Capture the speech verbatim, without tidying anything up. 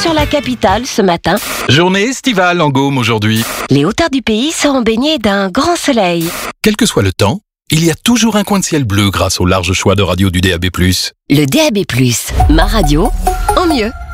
sur la capitale ce matin. Journée estivale en Gaume aujourd'hui. Les hauteurs du pays seront baignées d'un grand soleil. Quel que soit le temps, il y a toujours un coin de ciel bleu grâce au large choix de radio du D A B plus. Le D A B plus, ma radio, en mieux.